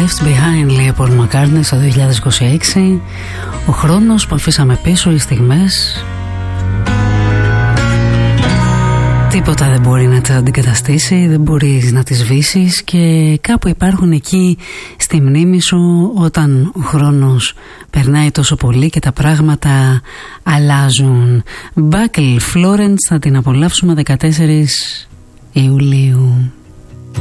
Left Behind, λέει ο Paul McCartney στο 2026. Ο χρόνος που αφήσαμε πίσω, οι στιγμές, τίποτα δεν μπορεί να τα αντικαταστήσει, δεν μπορείς να τις σβήσεις και κάπου υπάρχουν εκεί στη μνήμη σου όταν ο χρόνος περνάει τόσο πολύ και τα πράγματα αλλάζουν. Buckle Florence θα την απολαύσουμε 14 Ιουλίου.